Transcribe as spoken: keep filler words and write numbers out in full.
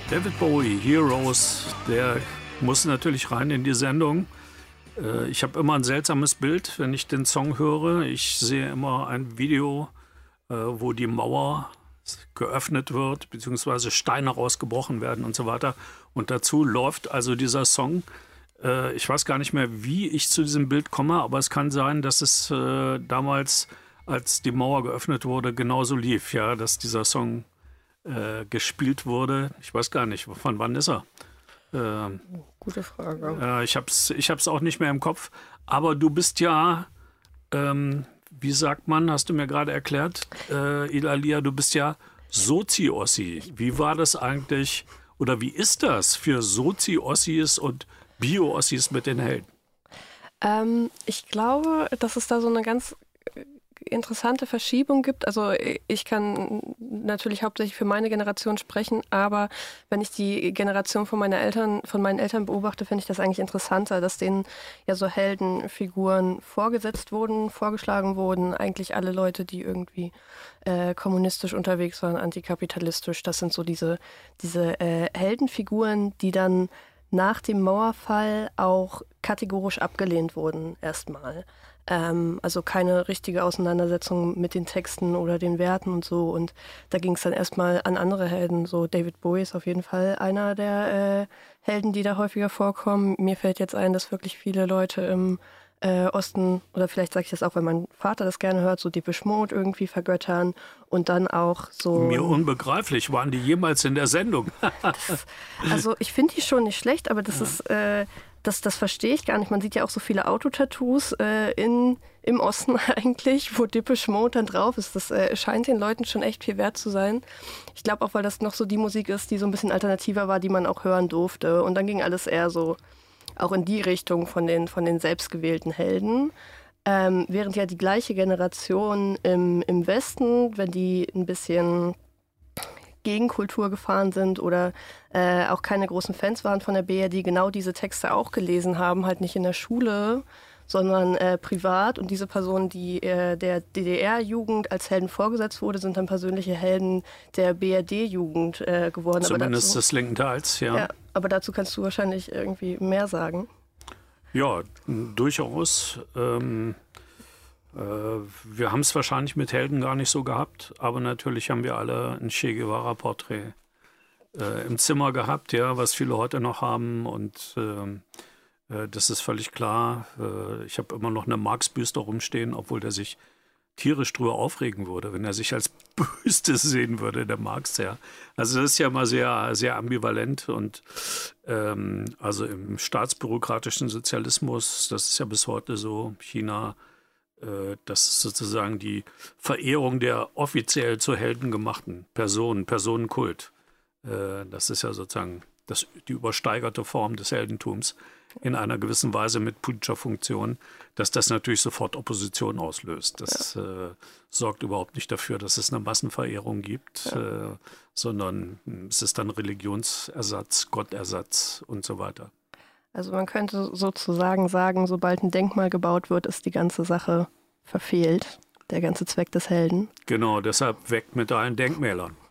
David Bowie, Heroes, der muss natürlich rein in die Sendung. Ich habe immer ein seltsames Bild, wenn ich den Song höre. Ich sehe immer ein Video, wo die Mauer geöffnet wird, beziehungsweise Steine rausgebrochen werden und so weiter. Und dazu läuft also dieser Song. Ich weiß gar nicht mehr, wie ich zu diesem Bild komme, aber es kann sein, dass es damals, als die Mauer geöffnet wurde, genauso lief, ja, dass dieser Song äh, gespielt wurde. Ich weiß gar nicht, von wann ist er? Äh, Gute Frage. Äh, ich habe es ich hab's auch nicht mehr im Kopf. Aber du bist ja, ähm, wie sagt man, hast du mir gerade erklärt, äh, Idalia, du bist ja Sozi-Ossi. Wie war das eigentlich, oder wie ist das für Sozi-Ossis und Bio-Ossis mit den Helden? Ähm, ich glaube, dass es da so eine ganz interessante Verschiebung gibt. Also ich kann natürlich hauptsächlich für meine Generation sprechen, aber wenn ich die Generation von meinen Eltern, von meinen Eltern beobachte, finde ich das eigentlich interessanter, dass denen ja so Heldenfiguren vorgesetzt wurden, vorgeschlagen wurden. Eigentlich alle Leute, die irgendwie äh, kommunistisch unterwegs waren, antikapitalistisch. Das sind so diese, diese äh, Heldenfiguren, die dann nach dem Mauerfall auch kategorisch abgelehnt wurden erstmal. Ähm, also keine richtige Auseinandersetzung mit den Texten oder den Werten und so. Und da ging es dann erstmal an andere Helden. So David Bowie ist auf jeden Fall einer der äh, Helden, die da häufiger vorkommen. Mir fällt jetzt ein, dass wirklich viele Leute im äh, Osten, oder vielleicht sage ich das auch, weil mein Vater das gerne hört, so Depeche Mode irgendwie vergöttern und dann auch so... Mir unbegreiflich, waren die jemals in der Sendung? das, also ich finde die schon nicht schlecht, aber das ja. ist... Äh, Das, das verstehe ich gar nicht. Man sieht ja auch so viele Autotattoos äh, in, im Osten eigentlich, wo Depeche Mode dann drauf ist. Das äh, scheint den Leuten schon echt viel wert zu sein. Ich glaube auch, weil das noch so die Musik ist, die so ein bisschen alternativer war, die man auch hören durfte. Und dann ging alles eher so auch in die Richtung von den, von den selbstgewählten Helden. Ähm, während ja die gleiche Generation im, im Westen, wenn die ein bisschen Gegenkultur gefahren sind oder äh, auch keine großen Fans waren von der B R D, genau diese Texte auch gelesen haben, halt nicht in der Schule, sondern äh, privat. Und diese Personen, die äh, der D D R-Jugend als Helden vorgesetzt wurde, sind dann persönliche Helden der B R D-Jugend äh, geworden. Zumindest aber dazu, des linken Teils, ja. ja. Aber dazu kannst du wahrscheinlich irgendwie mehr sagen. Ja, durchaus. Ähm Wir haben es wahrscheinlich mit Helden gar nicht so gehabt, aber natürlich haben wir alle ein Che Guevara-Porträt äh, im Zimmer gehabt, ja, was viele heute noch haben, und äh, das ist völlig klar. Äh, ich habe immer noch eine Marx-Büste rumstehen, obwohl der sich tierisch drüber aufregen würde, wenn er sich als Büste sehen würde, der Marx, ja. Also das ist ja mal sehr, sehr ambivalent, und ähm, also im staatsbürokratischen Sozialismus, das ist ja bis heute so, China, das ist sozusagen die Verehrung der offiziell zu Helden gemachten Personen, Personenkult. Das ist ja sozusagen das, die übersteigerte Form des Heldentums in einer gewissen Weise mit politischer Funktion, dass das natürlich sofort Opposition auslöst. Das ja. äh, sorgt überhaupt nicht dafür, dass es eine Massenverehrung gibt, ja. äh, sondern es ist dann Religionsersatz, Gottersatz und so weiter. Also man könnte sozusagen sagen, sobald ein Denkmal gebaut wird, ist die ganze Sache verfehlt, der ganze Zweck des Helden. Genau, deshalb weg mit allen Denkmälern.